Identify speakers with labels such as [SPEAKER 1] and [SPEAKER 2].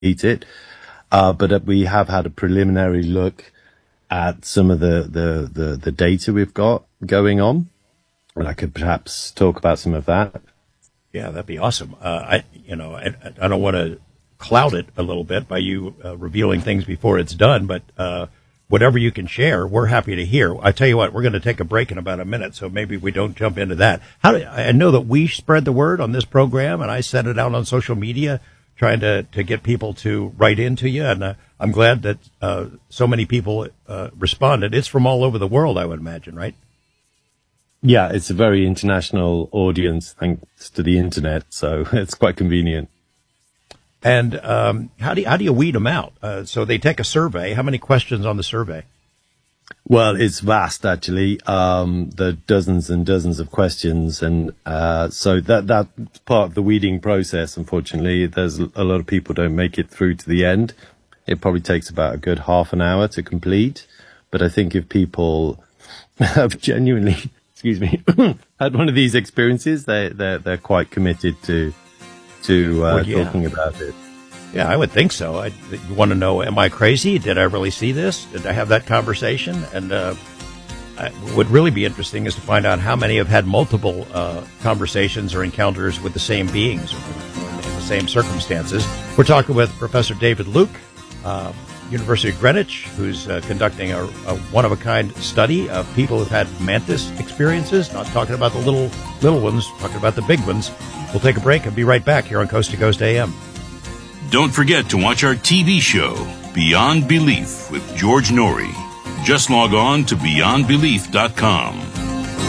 [SPEAKER 1] it. But we have had a preliminary look at some of the data we've got going on. And I could perhaps talk about some of that.
[SPEAKER 2] Yeah, that'd be awesome. I don't want to cloud it a little bit by you revealing things before it's done, but whatever you can share, we're happy to hear. I tell you what, we're going to take a break in about a minute, so maybe we don't jump into that. I know that we spread the word on this program, and I sent it out on social media, trying to get people to write into you, and I'm glad that so many people responded. It's from all over the world, I would imagine, right?
[SPEAKER 1] Yeah, it's a very international audience thanks to the internet, so it's quite convenient.
[SPEAKER 2] And how do you weed them out? So they take a survey. How many questions on the survey?
[SPEAKER 1] Well, it's vast, actually. There are dozens and dozens of questions, and so that's part of the weeding process. Unfortunately, there's a lot of people don't make it through to the end. It probably takes about a good half an hour to complete. But I think if people have genuinely had one of these experiences, they're quite committed to talking about it.
[SPEAKER 2] Yeah, I would think so. You want to know, am I crazy? Did I really see this? Did I have that conversation? And what would really be interesting is to find out how many have had multiple conversations or encounters with the same beings or in the same circumstances. We're talking with Professor David Luke, University of Greenwich, who's conducting a one-of-a-kind study of people who've had mantis experiences, not talking about the little ones, talking about the big ones. We'll take a break and be right back here on Coast to Coast AM.
[SPEAKER 3] Don't forget to watch our TV show, Beyond Belief, with George Norrie. Just log on to beyondbelief.com.